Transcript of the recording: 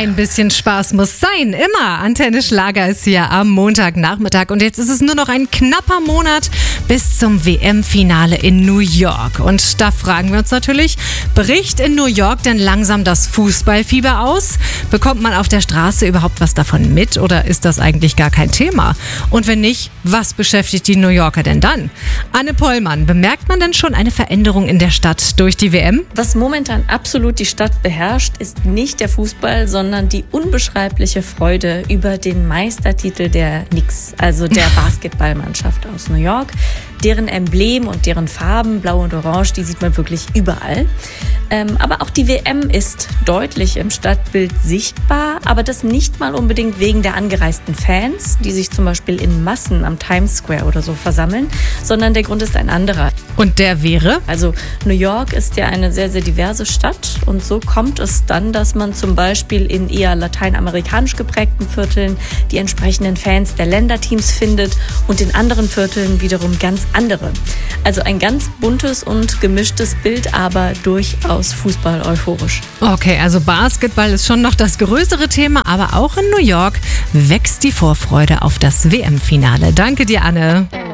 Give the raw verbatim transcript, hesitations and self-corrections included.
Ein bisschen Spaß muss sein, immer. Antenne Schlager ist hier am Montagnachmittag und jetzt ist es nur noch ein knapper Monat bis zum W M-Finale in New York. Und da fragen wir uns natürlich, bricht in New York denn langsam das Fußballfieber aus? Bekommt man auf der Straße überhaupt was davon mit oder ist das eigentlich gar kein Thema? Und wenn nicht, was beschäftigt die New Yorker denn dann? Anne Pollmann, bemerkt man denn schon eine Veränderung in der Stadt durch die W M? Was momentan absolut die Stadt beherrscht, ist nicht der Fußball, sondern die unbeschreibliche Freude über den Meistertitel der Knicks, also der Basketballmannschaft aus New York. Deren Emblem und deren Farben, blau und orange, die sieht man wirklich überall. Ähm, aber auch die W M ist deutlich im Stadtbild sichtbar, aber das nicht mal unbedingt wegen der angereisten Fans, die sich zum Beispiel in Massen am Times Square oder so versammeln, sondern der Grund ist ein anderer. Und der wäre? Also New York ist ja eine sehr, sehr diverse Stadt und so kommt es dann, dass man zum Beispiel in eher lateinamerikanisch geprägten Vierteln die entsprechenden Fans der Länderteams findet und in anderen Vierteln wiederum ganz andere. Also ein ganz buntes und gemischtes Bild, aber durchaus Fußball euphorisch. Okay, also Basketball ist schon noch das größere Thema, aber auch in New York wächst die Vorfreude auf das W M-Finale. Danke dir, Anne.